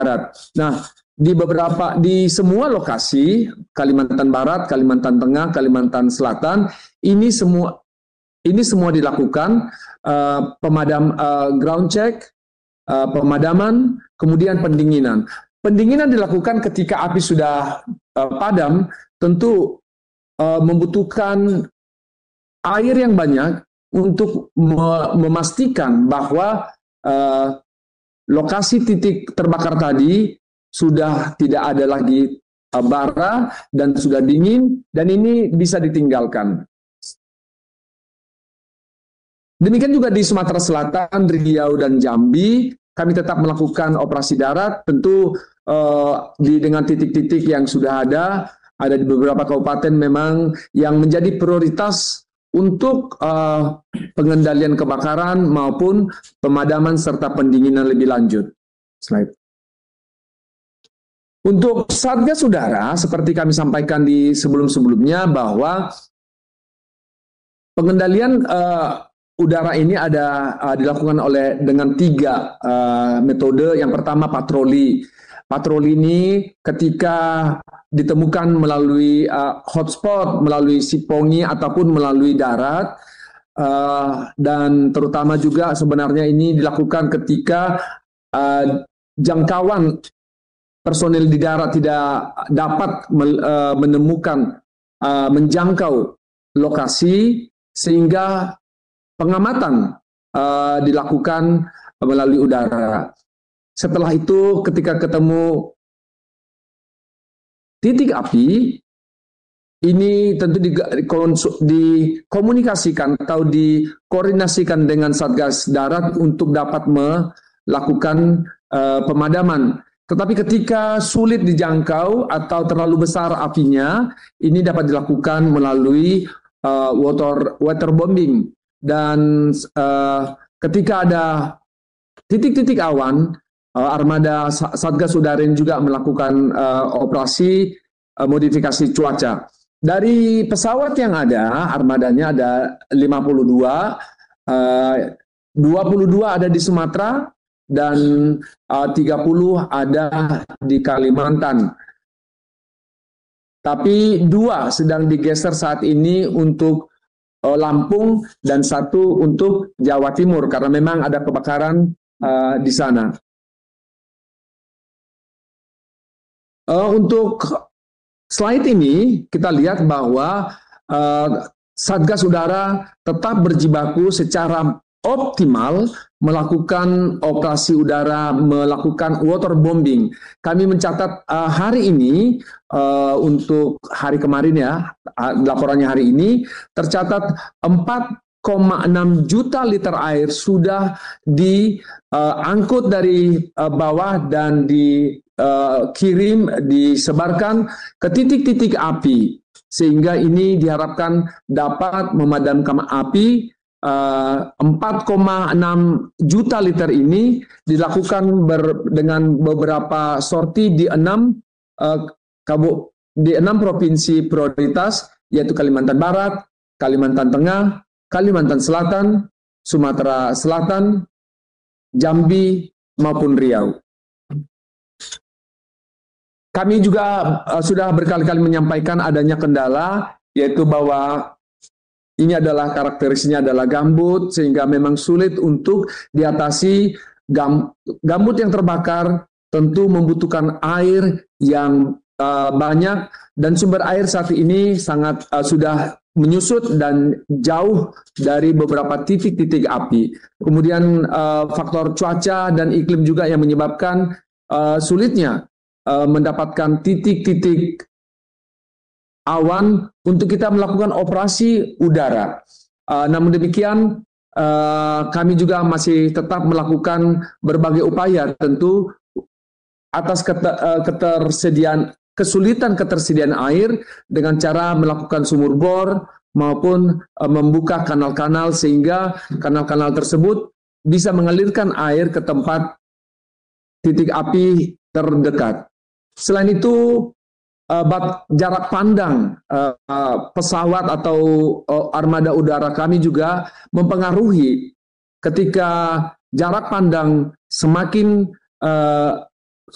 darat. Nah, di semua lokasi Kalimantan Barat, Kalimantan Tengah, Kalimantan Selatan ini semua dilakukan ground check, pemadaman, kemudian pendinginan. Pendinginan dilakukan ketika api sudah padam, tentu membutuhkan air yang banyak untuk memastikan bahwa lokasi titik terbakar tadi sudah tidak ada lagi bara dan sudah dingin, dan ini bisa ditinggalkan. Demikian juga di Sumatera Selatan, Riau, dan Jambi, kami tetap melakukan operasi darat, tentu dengan titik-titik yang sudah ada di beberapa kabupaten memang yang menjadi prioritas untuk pengendalian kebakaran maupun pemadaman serta pendinginan lebih lanjut. Slide. Untuk Satgas Udara, seperti kami sampaikan di sebelum-sebelumnya, bahwa pengendalian udara ini dilakukan dengan 3 metode. Yang pertama patroli. Patroli ini ketika ditemukan melalui hotspot, melalui Sipongi ataupun melalui darat, dan terutama juga sebenarnya ini dilakukan ketika jangkauan personil di darat tidak dapat menjangkau lokasi, sehingga pengamatan dilakukan melalui udara. Setelah itu ketika ketemu titik api, ini tentu dikomunikasikan atau dikoordinasikan dengan Satgas Darat untuk dapat melakukan pemadaman. Tetapi ketika sulit dijangkau atau terlalu besar apinya, ini dapat dilakukan melalui waterbombing. Dan ketika ada titik-titik awan, armada Satgas Udara juga melakukan operasi modifikasi cuaca. Dari pesawat yang ada, armadanya ada 52, 22 ada di Sumatera, dan 30 ada di Kalimantan. Tapi 2 sedang digeser saat ini untuk Lampung dan 1 untuk Jawa Timur karena memang ada kebakaran di sana. Untuk slide ini kita lihat bahwa Satgas Udara tetap berjibaku secara optimal melakukan operasi udara, melakukan waterbombing. Kami mencatat hari ini, untuk hari kemarin ya, laporannya hari ini, tercatat 4,6 juta liter air sudah diangkut dari bawah dan dikirim, disebarkan ke titik-titik api. Sehingga ini diharapkan dapat memadamkan api. 4,6 juta liter ini dilakukan dengan beberapa sorti di 6 provinsi prioritas, yaitu Kalimantan Barat, Kalimantan Tengah, Kalimantan Selatan, Sumatera Selatan, Jambi, maupun Riau. Kami juga sudah berkali-kali menyampaikan adanya kendala, yaitu bahwa ini adalah karakteristiknya adalah gambut, sehingga memang sulit untuk diatasi. Gambut yang terbakar tentu membutuhkan air yang banyak, dan sumber air saat ini sangat sudah menyusut dan jauh dari beberapa titik-titik api. Kemudian faktor cuaca dan iklim juga yang menyebabkan sulitnya mendapatkan titik-titik awan untuk kita melakukan operasi udara. Namun demikian, kami juga masih tetap melakukan berbagai upaya, tentu atas kesulitan ketersediaan air dengan cara melakukan sumur bor maupun membuka kanal-kanal sehingga kanal-kanal tersebut bisa mengalirkan air ke tempat titik api terdekat. Selain itu, jarak pandang pesawat atau armada udara kami juga mempengaruhi. Ketika jarak pandang semakin